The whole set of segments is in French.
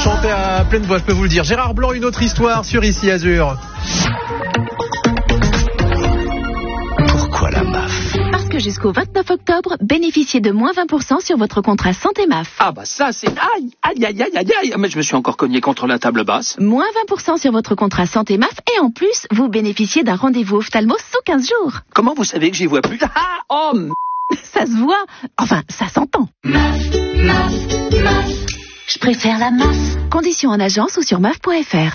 chanter à pleine voix, je peux vous le dire. Gérard Blanc, une autre histoire sur Ici Azur. Pourquoi la MAF ? Parce que jusqu'au 29 octobre, bénéficiez de moins 20% sur votre contrat santé MAF. Ah bah ça c'est... Aïe. Mais je me suis encore cogné contre la table basse. Moins 20% sur votre contrat santé MAF et en plus, vous bénéficiez d'un rendez-vous ophtalmo sous 15 jours. Comment vous savez que j'y vois plus? Ça se voit. Enfin, ça s'entend. MAF. Je préfère la MAF. Conditions en agence ou sur maf.fr.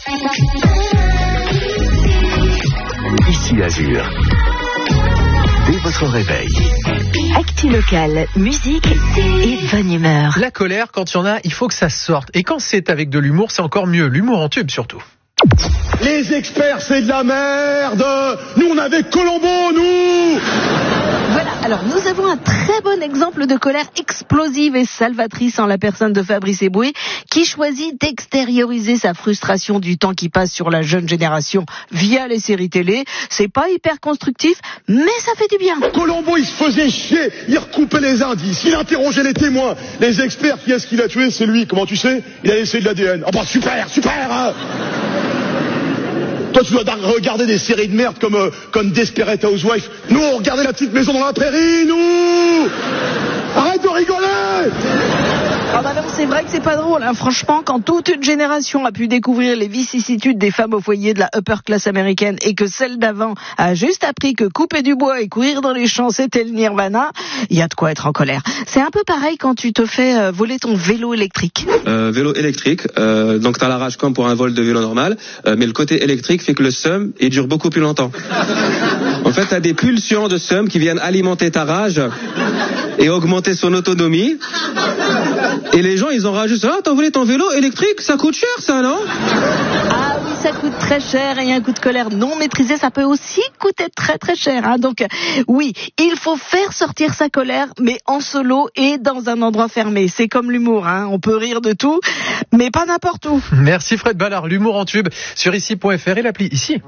Ici Azur. Dès votre réveil. Actu local, musique et bonne humeur. La colère, quand il y en a, il faut que ça sorte. Et quand c'est avec de l'humour, c'est encore mieux. L'humour en tube, surtout. Les experts, c'est de la merde. Nous, on avait Colombo, nous. Voilà, alors nous avons un très bon exemple de colère explosive et salvatrice en la personne de Fabrice Eboué, qui choisit d'extérioriser sa frustration du temps qui passe sur la jeune génération via les séries télé. C'est pas hyper constructif, mais ça fait du bien. Colombo, il se faisait chier, il recoupait les indices, il interrogeait les témoins. Les experts, qui est-ce qu'il a tué? C'est lui. Comment tu sais? Il a laissé de l'ADN. Ah bah super hein. Toi, tu dois regarder des séries de merde comme Desperate Housewives. Nous, on regardait La Petite Maison dans la Prairie, nous. Arrête de rigoler. Ah bah non, c'est vrai que c'est pas drôle, hein. Franchement, quand toute une génération a pu découvrir les vicissitudes des femmes au foyer de la upper class américaine et que celle d'avant a juste appris que couper du bois et courir dans les champs c'était le nirvana, il y a de quoi être en colère. C'est un peu pareil quand tu te fais voler ton vélo électrique. Vélo électrique, donc t'as la rage comme pour un vol de vélo normal, mais le côté électrique fait que le seum il dure beaucoup plus longtemps. En fait, t'as des pulsions de seum qui viennent alimenter ta rage et augmenter son autonomie. Et les gens, ils ont rajouté ça. Ah, t'as volé ton vélo électrique? Ça coûte cher, ça, non? Ah oui, ça coûte très cher et un coup de colère non maîtrisé, ça peut aussi coûter très très cher, hein. Donc, oui, il faut faire sortir sa colère, mais en solo et dans un endroit fermé. C'est comme l'humour, hein. On peut rire de tout, mais pas n'importe où. Merci Fred Ballard. L'humour en tube sur ici.fr et l'appli Ici.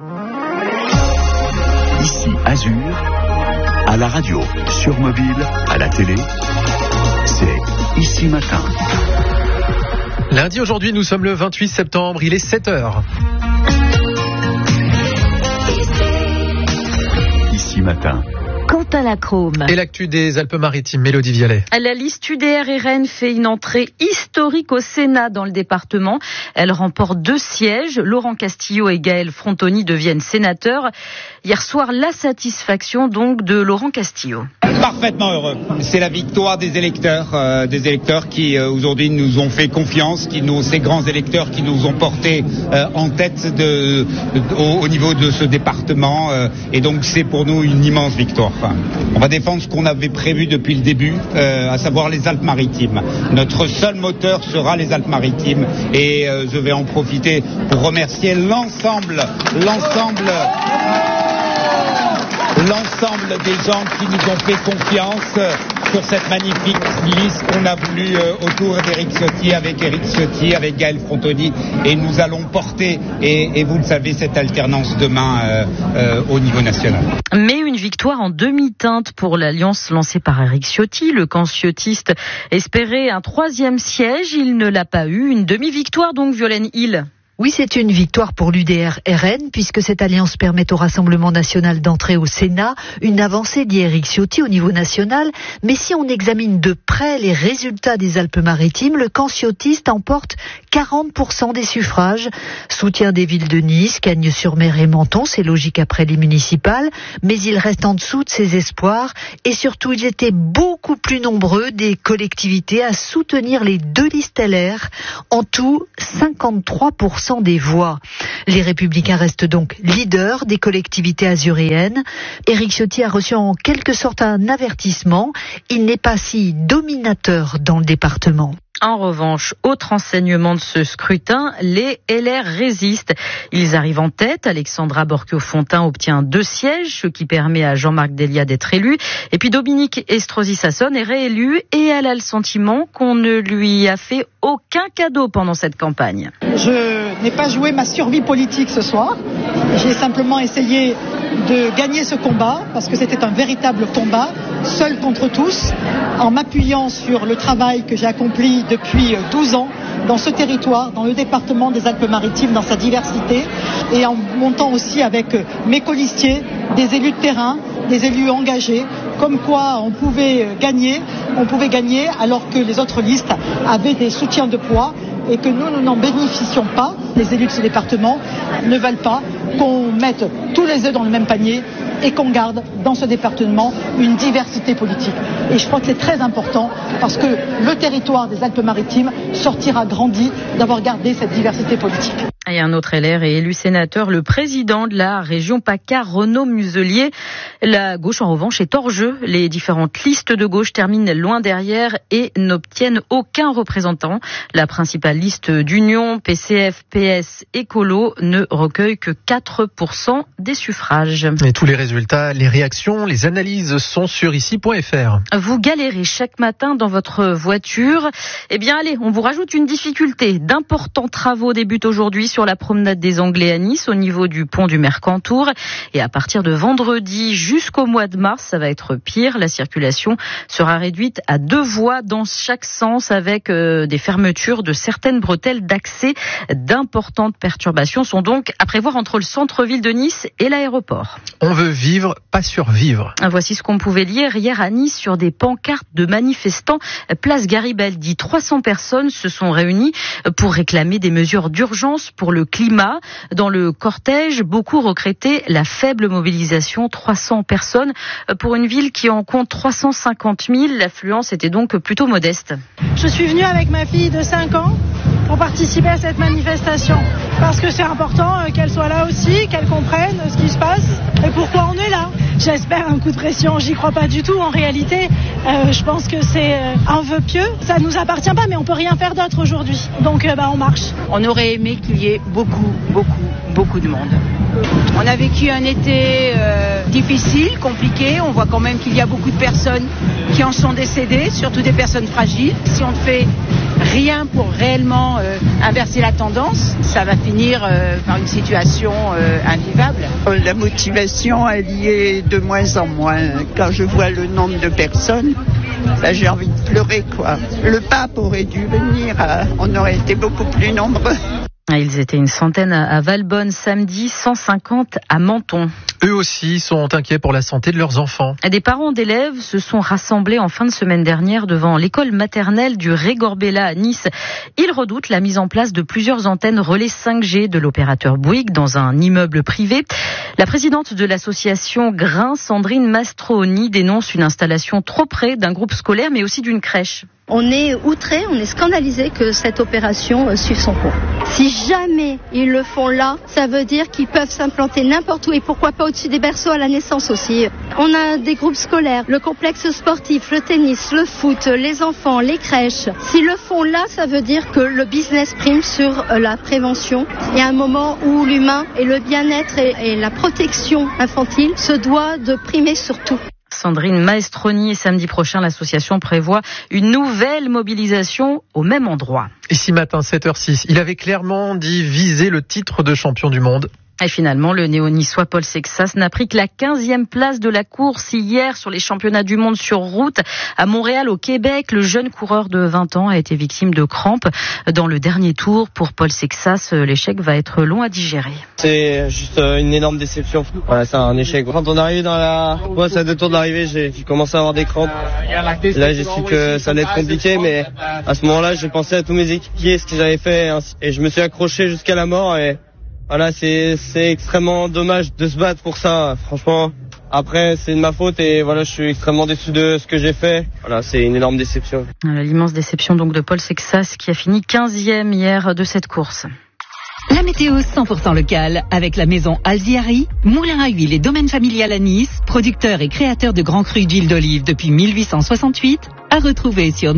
Ici Azur. À la radio, sur mobile, à la télé. C'est Ici Matin. Lundi, aujourd'hui, nous sommes le 28 septembre, il est 7h. Ici Matin. Quentin Lacrome. Et l'actu des Alpes-Maritimes, Mélodie Vialet. La liste UDR RN fait une entrée historique au Sénat dans le département. Elle remporte 2 sièges. Laurent Castillo et Gaël Frontoni deviennent sénateurs. Hier soir, la satisfaction donc de Laurent Castillo. Parfaitement heureux. C'est la victoire des électeurs qui aujourd'hui nous ont fait confiance, ces grands électeurs qui nous ont portés en tête au niveau de ce département. Et donc c'est pour nous une immense victoire. On va défendre ce qu'on avait prévu depuis le début, à savoir les Alpes-Maritimes. Notre seul moteur sera les Alpes-Maritimes et je vais en profiter pour remercier l'ensemble des gens qui nous ont fait confiance sur cette magnifique liste qu'on a voulu autour d'Éric Ciotti, avec Gaël Frontoni, et nous allons porter, et vous le savez, cette alternance demain au niveau national. Mais une victoire en demi-teinte pour l'alliance lancée par Éric Ciotti. Le camp ciotiste espérait un 3e siège, il ne l'a pas eu. Une demi-victoire donc, Violaine Hill. Oui, c'est une victoire pour l'UDR RN, puisque cette alliance permet au Rassemblement national d'entrer au Sénat, une avancée dit Éric Ciotti au niveau national. Mais si on examine de près les résultats des Alpes-Maritimes, le camp ciotiste emporte 40% des suffrages. Soutien des villes de Nice, Cagnes-sur-Mer et Menton, c'est logique après les municipales, mais il reste en dessous de ses espoirs. Et surtout, ils étaient beaucoup plus nombreux des collectivités à soutenir les 2 listes LR. En tout, 53% des voix. Les Républicains restent donc leaders des collectivités azuréennes. Éric Ciotti a reçu en quelque sorte un avertissement. Il n'est pas si dominateur dans le département. En revanche, autre enseignement de ce scrutin, les LR résistent. Ils arrivent en tête. Alexandra Borchio-Fontimp obtient 2 sièges, ce qui permet à Jean-Marc Delia d'être élu. Et puis Dominique Estrosi-Sassone est réélu et elle a le sentiment qu'on ne lui a fait aucun cadeau pendant cette campagne. Je n'ai pas joué ma survie politique ce soir. J'ai simplement essayé de gagner ce combat parce que c'était un véritable combat, seul contre tous, en m'appuyant sur le travail que j'ai accompli depuis 12 ans dans ce territoire, dans le département des Alpes-Maritimes, dans sa diversité, et en montant aussi avec mes colistiers, des élus de terrain, des élus engagés, comme quoi on pouvait gagner alors que les autres listes avaient des soutiens de poids et que nous n'en bénéficions pas. Les élus de ce département ne veulent pas qu'on mette tous les œufs dans le même panier et qu'on garde dans ce département une diversité politique. Et je crois que c'est très important parce que le territoire des Alpes-Maritimes sortira grandi d'avoir gardé cette diversité politique. Et un autre LR est élu sénateur, le président de la région PACA, Renaud Muselier. La gauche, en revanche, est hors jeu. Les différentes listes de gauche terminent loin derrière et n'obtiennent aucun représentant. La principale liste d'Union, PCF, PS, Écolo, ne recueille que 4% des suffrages. Et tous les résultats, les réactions, les analyses sont sur ici.fr. Vous galérez chaque matin dans votre voiture. Eh bien, allez, on vous rajoute une difficulté. D'importants travaux débutent aujourd'hui sur la promenade des Anglais à Nice, au niveau du pont du Mercantour. Et à partir de vendredi jusqu'au mois de mars, ça va être pire. La circulation sera réduite à 2 voies dans chaque sens avec des fermetures de certaines bretelles d'accès. D'importantes perturbations sont donc à prévoir entre le centre-ville de Nice et l'aéroport. On veut vivre, pas survivre. Voici ce qu'on pouvait lire hier à Nice sur des pancartes de manifestants. Place Garibaldi, 300 personnes se sont réunies pour réclamer des mesures d'urgence pour le climat. Dans le cortège, beaucoup regrettaient la faible mobilisation, 300 personnes pour une ville qui en compte 350 000. L'affluence était donc plutôt modeste. Je suis venue avec ma fille de 5 ans pour participer à cette manifestation parce que c'est important qu'elle soit là aussi, qu'elle comprenne ce qui se passe et pourquoi on est là. J'espère un coup de pression, j'y crois pas du tout en réalité. Je pense que c'est un vœu pieux, ça nous appartient pas mais on peut rien faire d'autre aujourd'hui. Donc on marche. On aurait aimé qu'il y ait beaucoup de monde. On a vécu un été difficile, compliqué. On voit quand même qu'il y a beaucoup de personnes qui en sont décédées, surtout des personnes fragiles. Si on ne fait rien pour réellement inverser la tendance, ça va finir par une situation invivable. La motivation, elle y est de moins en moins. Quand je vois le nombre de personnes, j'ai envie de pleurer, quoi. Le pape aurait dû venir, on aurait été beaucoup plus nombreux. Ils étaient une centaine à Valbonne samedi, 150 à Menton. Eux aussi sont inquiets pour la santé de leurs enfants. Des parents d'élèves se sont rassemblés en fin de semaine dernière devant l'école maternelle du Ré-Gorbella à Nice. Ils redoutent la mise en place de plusieurs antennes relais 5G de l'opérateur Bouygues dans un immeuble privé. La présidente de l'association Grain, Sandrine Mastroni, dénonce une installation trop près d'un groupe scolaire mais aussi d'une crèche. On est outré, on est scandalisé que cette opération suive son cours. Si jamais ils le font là, ça veut dire qu'ils peuvent s'implanter n'importe où et pourquoi pas au-dessus des berceaux à la naissance aussi. On a des groupes scolaires, le complexe sportif, le tennis, le foot, les enfants, les crèches. S'ils le font là, ça veut dire que le business prime sur la prévention. Il y a un moment où l'humain et le bien-être et la protection infantile se doit de primer sur tout. Sandrine Maestroni, et samedi prochain, l'association prévoit une nouvelle mobilisation au même endroit. Et ce matin, 7h06, il avait clairement dit viser le titre de champion du monde. Et finalement, le néo-niçois Paul Sexas n'a pris que la 15e place de la course hier sur les championnats du monde sur route. À Montréal, au Québec, le jeune coureur de 20 ans a été victime de crampes dans le dernier tour. Pour Paul Sexas, l'échec va être long à digérer. C'est juste une énorme déception. Ouais, c'est un échec. Quand on arrive dans c'est à 2 tours de l'arrivée, j'ai commencé à avoir des crampes. Là, j'ai su que ça allait être compliqué, mais à ce moment-là, j'ai pensé à tous mes équipiers, ce qu'ils avaient fait, et je me suis accroché jusqu'à la mort. Et voilà, c'est extrêmement dommage de se battre pour ça, franchement. Après, c'est de ma faute et voilà, je suis extrêmement déçu de ce que j'ai fait. Voilà, c'est une énorme déception. L'immense déception donc de Paul Sexas qui a fini 15e hier de cette course. La météo 100% locale avec la maison Alziari, moulin à huile et domaine familial à Nice, producteur et créateur de grands crus d'huile d'olive depuis 1868, à retrouver sur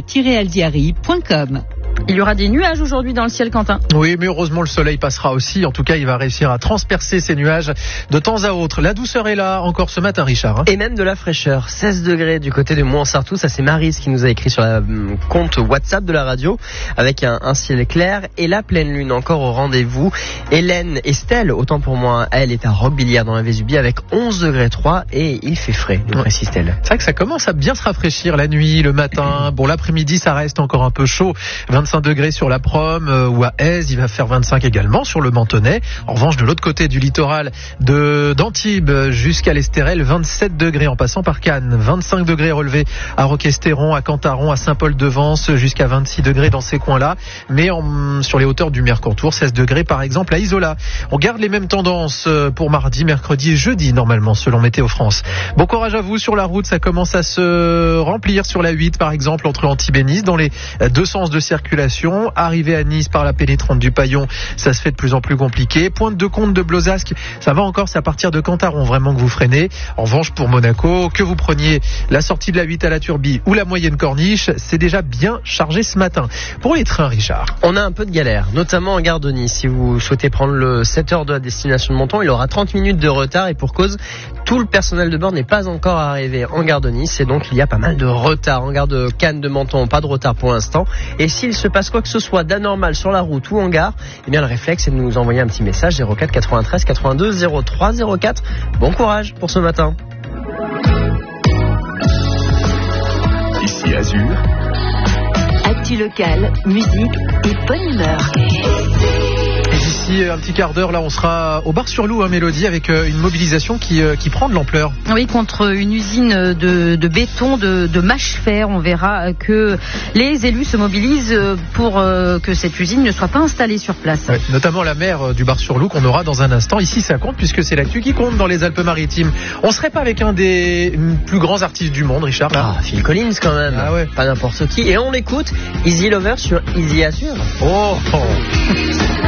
nicolas-alziari.com. Il y aura des nuages aujourd'hui dans le ciel, Quentin. Oui, mais heureusement le soleil passera aussi. En tout cas, il va réussir à transpercer ces nuages de temps à autre. La douceur est là encore ce matin, Richard. Et même de la fraîcheur. 16 degrés du côté de Mouansartou. Ça, c'est Maryse qui nous a écrit sur la compte WhatsApp de la radio avec un ciel clair et la pleine lune encore au rendez-vous. Hélène Estelle, autant pour moi, elle est à Roquebillière dans la Vésubie avec 11 degrés 3 et il fait frais, nous précise-t-elle. C'est vrai que ça commence à bien se rafraîchir la nuit, le matin. Bon, l'après-midi, ça reste encore un peu chaud. 25 25 degrés sur la Prom ou à Aise, il va faire 25 également sur le Mentonnet. En revanche, de l'autre côté du littoral d'Antibes jusqu'à l'Estérel, 27 degrés en passant par Cannes, 25 degrés relevés à Roquestéron, à Cantaron, à Saint-Paul-de-Vence, jusqu'à 26 degrés dans ces coins-là, mais sur les hauteurs du Mercantour, 16 degrés par exemple à Isola. On garde les mêmes tendances pour mardi, mercredi et jeudi normalement selon Météo France. Bon courage à vous sur la route, ça commence à se remplir sur la 8 par exemple entre Antibes et Nice dans les deux sens de circulation. Arrivé à Nice par la pénétrante du Paillon, ça se fait de plus en plus compliqué. Pointe de Comte de Blozasque, ça va encore, c'est à partir de Cantaron vraiment que vous freinez. En revanche pour Monaco, que vous preniez la sortie de la 8 à la Turbie ou la moyenne corniche, c'est déjà bien chargé ce matin. Pour les trains, Richard, on a un peu de galère, notamment en gare de Nice. Si vous souhaitez prendre le 7h de la destination de Menton, il aura 30 minutes de retard et pour cause, tout le personnel de bord n'est pas encore arrivé en gare de Nice et donc il y a pas mal de retard. En gare de Cannes de Menton, pas de retard pour l'instant. Et s'il se passe quoi que ce soit d'anormal sur la route ou en gare, eh bien le réflexe est de nous envoyer un petit message 04 93 82 03 04. Bon courage pour ce matin. Ici Azur. Actu local, musique et bonne humeur. Et d'ici un petit quart d'heure, là, on sera au Bar-sur-Loup, Mélodie, avec une mobilisation qui prend de l'ampleur. Oui, contre une usine de béton, de mâche-fer. On verra que les élus se mobilisent pour que cette usine ne soit pas installée sur place. Ouais, notamment la maire du Bar-sur-Loup qu'on aura dans un instant. Ici, ça compte puisque c'est l'actu qui compte dans les Alpes-Maritimes. On serait pas avec un des plus grands artistes du monde, Richard, là? Phil Collins quand même. Ah ouais. Pas n'importe qui. Et on l'écoute, Easy Lover sur Easy Azur. Oh.